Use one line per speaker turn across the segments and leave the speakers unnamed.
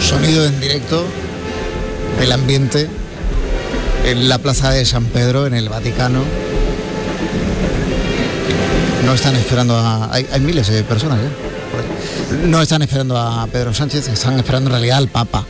Sonido en directo del ambiente en la plaza de San Pedro, en el Vaticano. No están esperando a... Hay miles de personas, No están esperando a Pedro Sánchez, están esperando en realidad al Papa.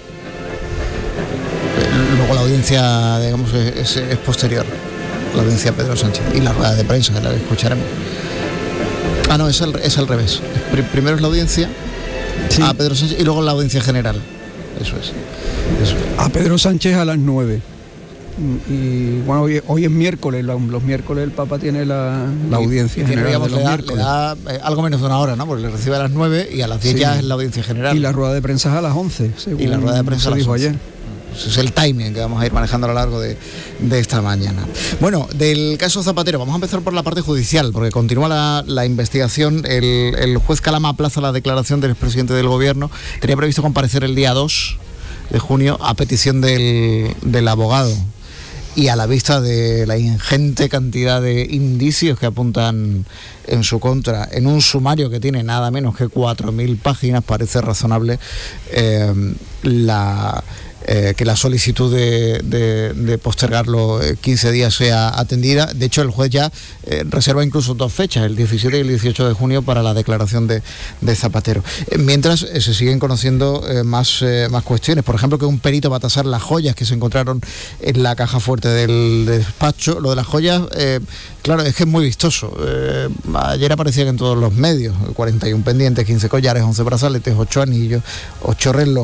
Luego la audiencia, digamos, es posterior. La audiencia de Pedro Sánchez y la rueda de prensa, que la escucharemos. Ah, no, es al revés. Primero es la audiencia a Pedro Sánchez y luego la audiencia general. Eso es.
A Pedro Sánchez a las 9. Y bueno, hoy es miércoles, los miércoles el Papa tiene la audiencia general de los miércoles.
Le da algo menos de una hora, ¿no? Porque le recibe a las 9 y a las 10 ya es la audiencia general.
Y la rueda de prensa es a las 11, según
y la rueda de prensa
se dijo ayer.
Ese es el timing que vamos a ir manejando a lo largo de esta mañana. Bueno, del caso Zapatero, vamos a empezar por la parte judicial, porque continúa la investigación. El juez Calama aplaza la declaración del expresidente del gobierno. Tenía previsto comparecer el día 2 de junio a petición del abogado. Y a la vista de la ingente cantidad de indicios que apuntan en su contra, en un sumario que tiene nada menos que 4.000 páginas, parece razonable que la solicitud de postergarlo 15 días sea atendida. De hecho, el juez ya reserva incluso 2 fechas, el 17 y el 18 de junio, para la declaración de Zapatero. Mientras se siguen conociendo más cuestiones. Por ejemplo, que un perito va a tasar las joyas que se encontraron en la caja fuerte del despacho. Lo de las joyas, claro, es que es muy vistoso. Ayer aparecían en todos los medios: 41 pendientes, 15 collares, 11 brazaletes, 8 anillos, 8 relojes.